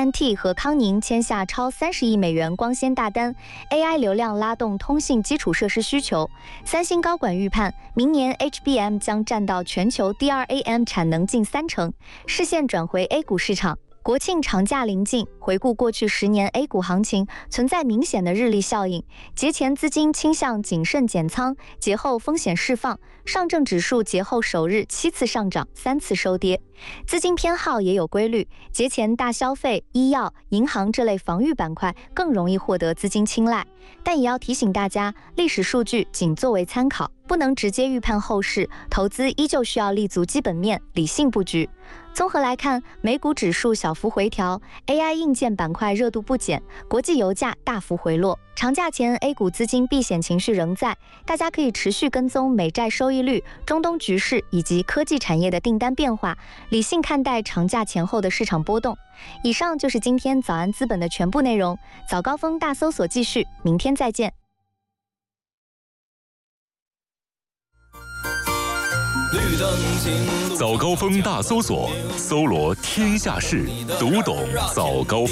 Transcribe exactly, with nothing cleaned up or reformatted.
N T 和康宁签下超三十亿美元光纤大单 ，A I 流量拉动通信基础设施需求。三星高管预判，明年 H B M 将占到全球 D R A M 产能近三成，视线转回 A 股市场。国庆长假临近，回顾过去十年 A 股行情，存在明显的日历效应。节前资金倾向谨慎减仓，节后风险释放。上证指数节后首日七次上涨，三次收跌。资金偏好也有规律，节前大消费、医药、银行这类防御板块更容易获得资金青睐。但也要提醒大家，历史数据仅作为参考，不能直接预判后市，投资依旧需要立足基本面，理性布局。综合来看，美股指数小幅回调 ，A I 硬件板块热度不减，国际油价大幅回落。长假前 A 股资金避险情绪仍在，大家可以持续跟踪美债收益率、中东局势以及科技产业的订单变化，理性看待长假前后的市场波动。以上就是今天早安资本的全部内容，早高峰大搜索继续，明天再见。 早高峰大搜索，搜罗天下事，读懂早高峰。